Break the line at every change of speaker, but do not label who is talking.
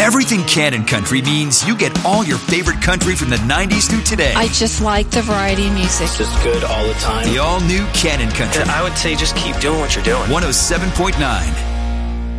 Everything Cannon Country means you get all your favorite country from the 90s through today.
I just like the variety of music.
It's just good all the time.
The all-new Cannon Country.
I would say just keep doing what you're doing.
107.9